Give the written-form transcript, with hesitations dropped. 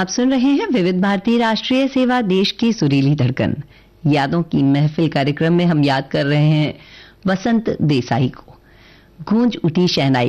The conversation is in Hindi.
आप सुन रहे हैं विविध भारती राष्ट्रीय सेवा, देश की सुरीली धड़कन। यादों की महफिल कार्यक्रम में हम याद कर रहे हैं वसंत देसाई को। गूंज उठी शहनाई